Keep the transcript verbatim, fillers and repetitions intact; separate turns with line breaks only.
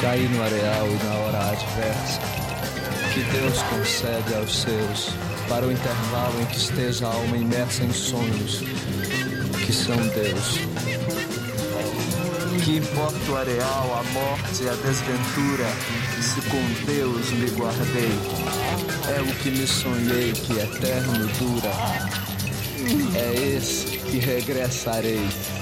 Caí no areal e na hora adversa que Deus concede aos seus, para o intervalo em que esteja a alma imersa em sonhos que são Deus. Que importa o areal, a morte e a desventura, se com Deus me guardei. É o que me sonhei que eterno dura, é esse que regressarei.